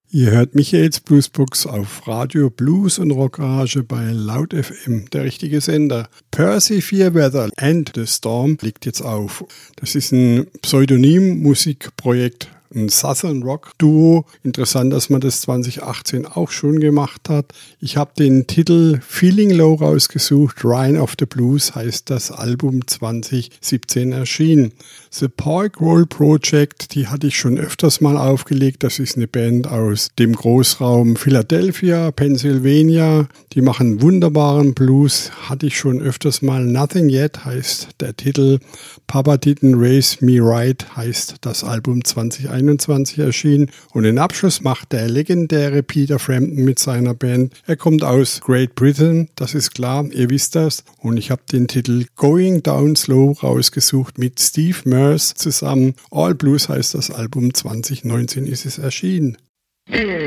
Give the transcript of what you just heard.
Ihr hört Michaels Bluesbox auf Radio Blues und Rockgarage bei Loud FM, der richtige Sender. Percy Fairweather and the Storm liegt jetzt auf. Das ist ein Pseudonym-Musikprojekt, ein Southern Rock Duo. Interessant, dass man das 2018 auch schon gemacht hat. Ich habe den Titel Feeling Low rausgesucht. Rhine of the Blues heißt das Album 2017 erschienen. The Pork Roll Project, die hatte ich schon öfters mal aufgelegt. Das ist eine Band aus dem Großraum Philadelphia, Pennsylvania. Die machen wunderbaren Blues. Hatte ich schon öfters mal. Nothing Yet heißt der Titel. Papa Didn't Raise Me Right heißt das Album 2021 erschienen. Und den Abschluss macht der legendäre Peter Frampton mit seiner Band. Er kommt aus Great Britain, das ist klar, ihr wisst das. Und ich habe den Titel Going Down Slow rausgesucht mit Steve Merce zusammen. All Blues heißt das Album, 2019 ist es erschienen.